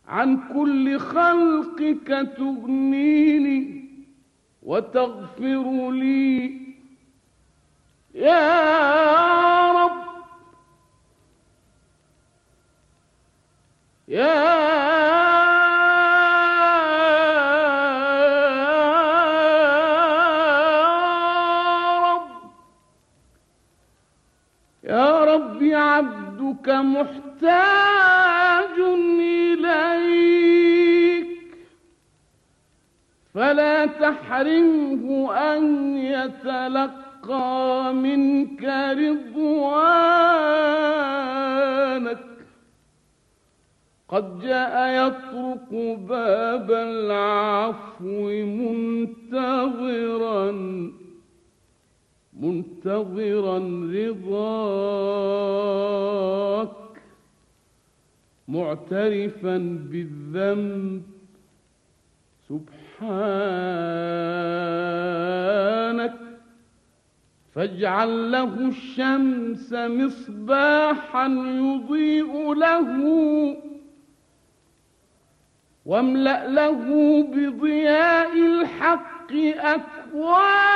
عن كل خلقك تغنيني وتغفر لي يا رب يا رب عبدك محتاج إليك فلا تحرمه أن يتلقى منك رضوانك قد جاء يطرق باب العفو منتظرا رضاك معترفا بالذنب سبحانك فاجعل له الشمس مصباحا يضيء له واملأ له بضياء الحق أكوانه